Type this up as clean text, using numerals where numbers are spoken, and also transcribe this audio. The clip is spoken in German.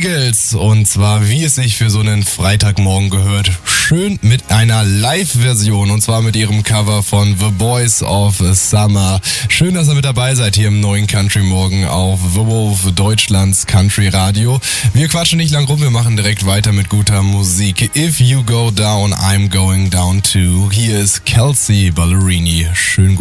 Eagles und zwar wie es sich für so einen Freitagmorgen gehört, schön mit einer Live-Version und zwar mit ihrem Cover von The Boys of Summer. Schön, dass ihr mit dabei seid hier im neuen Country Morgen auf The Wolf, Deutschlands Country Radio. Wir quatschen nicht lang rum, wir machen direkt weiter mit guter Musik. If you go down, I'm going down too. Hier ist Kelsea Ballerini. Schönen guten